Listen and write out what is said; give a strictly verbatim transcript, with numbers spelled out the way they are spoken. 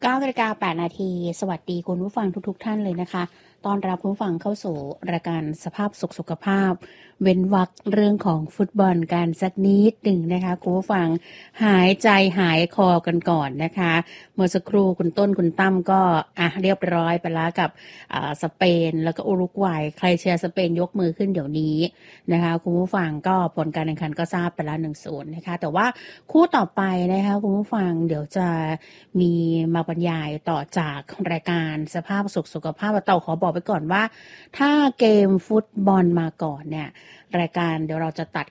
เก้านาฬิกาแปดนาทีสวัสดีคุณผู้ฟังทุกๆท่านเลยนะคะต้อนรับคุณผู้ฟังเข้าสู่รายการสภาพสุขสุขภาพเว้นวรรคเรื่องของฟุตบอลกันสักนิดหนึ่งนะคะคุณผู้ฟังหายใจหายคอกันก่อนนะคะเมื่อสักครู่คุณต้นคุณตั้มก็อ่ะเรียบร้อยไปแล้วกับอ่าสเปนแล้วก็อุรุกวัยใครเชียร์สเปนยกมือขึ้นเดี๋ยวนี้นะคะคุณผู้ฟังก็ผลการแข่งขันก็ทราบไปแล้ว หนึ่งศูนย์ นะคะแต่ว่าคู่ต่อไปนะคะคุณผู้ฟังเดี๋ยวจะมีมาบรรยายต่อจากรายการสภาพสุขสุขภาพเต่าขอบอกไปก่อนว่าถ้าเกมฟุตบอลมาก่อนเนี่ยรายการเดี๋ยวเราจะตัด